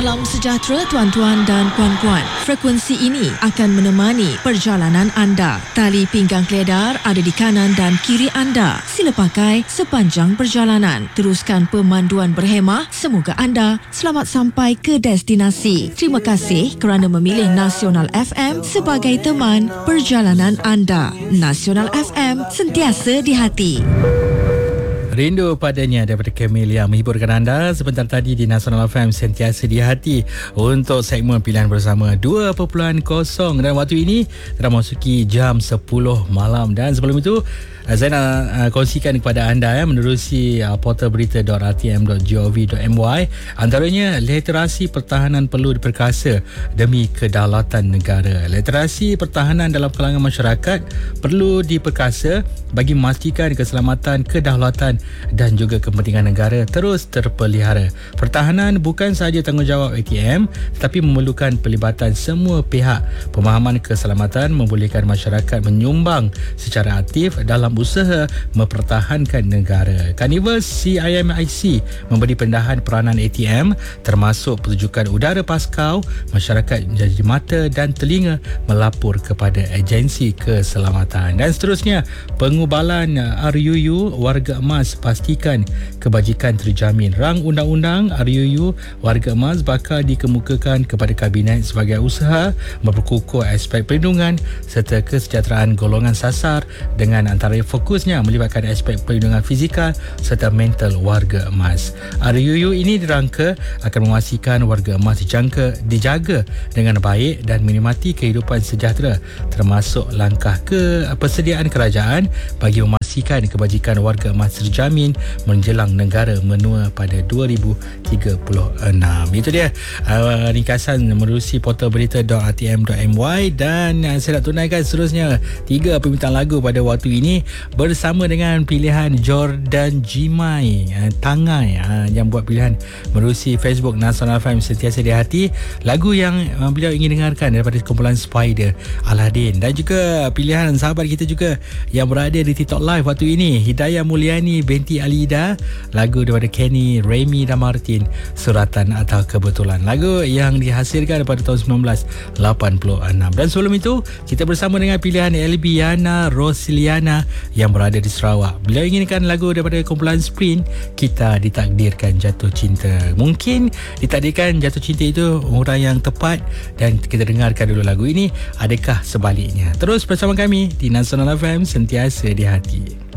Salam sejahtera tuan-tuan dan puan-puan. Frekuensi ini akan menemani perjalanan anda. Tali pinggang keledar ada di kanan dan kiri anda. Sila pakai sepanjang perjalanan. Teruskan pemanduan berhemah. Semoga anda selamat sampai ke destinasi. Terima kasih kerana memilih Nasional FM sebagai teman perjalanan anda. Nasional FM, sentiasa di hati. Rindu padanya daripada Kamil yang menghiburkan anda sebentar tadi di Nasional FM, sentiasa di hati untuk segmen pilihan bersama 2.0, dan waktu ini telah memasuki jam 10 malam. Dan sebelum itu saya nak kongsikan kepada anda menerusi portal berita.rtm.gov.my, antaranya literasi pertahanan perlu diperkasa demi kedaulatan negara. Literasi pertahanan dalam kalangan masyarakat perlu diperkasa bagi memastikan keselamatan, kedaulatan dan juga kepentingan negara terus terpelihara. Pertahanan bukan sahaja tanggungjawab ATM tetapi memerlukan pelibatan semua pihak. Pemahaman keselamatan membolehkan masyarakat menyumbang secara aktif dalam usaha mempertahankan negara. Karnival CIMIC memberi pendahan peranan ATM termasuk pertunjukan udara Paskau. Masyarakat menjadi mata dan telinga melapor kepada agensi keselamatan. Dan seterusnya, pengubalan RUU Warga Emas pastikan kebajikan terjamin. Rang undang-undang RUU Warga Emas bakal dikemukakan kepada Kabinet sebagai usaha memperkukuh aspek perlindungan serta kesejahteraan golongan sasar dengan antara fokusnya melibatkan aspek perlindungan fizikal serta mental warga emas. RUU ini dirangka akan memastikan warga emas dijaga dengan baik dan menikmati kehidupan sejahtera, termasuk langkah persediaan kerajaan bagi memastikan kebajikan warga emas terjamin menjelang negara menua pada 2036. Itu dia ringkasan menerusi portal berita.rtm.my, dan saya nak tunaikan seterusnya 3 permintaan lagu pada waktu ini bersama dengan pilihan Jordan Jimai Tangai yang buat pilihan menerusi Facebook Nasional FM sentiasa di hati. Lagu yang beliau ingin dengarkan daripada kumpulan Spider, Aladdin, dan juga pilihan sahabat kita juga yang berada di TikTok Live waktu ini, Hidayah Mulyani binti Alida, lagu daripada Kenny, Remy dan Martin, Suratan atau Kebetulan, lagu yang dihasilkan pada tahun 1986. Dan sebelum itu kita bersama dengan pilihan Elbiana Rosiliana yang berada di Sarawak. Beliau inginkan lagu daripada kumpulan Sprint, Kita Ditakdirkan Jatuh Cinta. Mungkin ditakdirkan jatuh cinta itu orang yang tepat, dan kita dengarkan dulu lagu ini. Adakah sebaliknya? Terus bersama kami di Nasional FM, sentiasa di hati.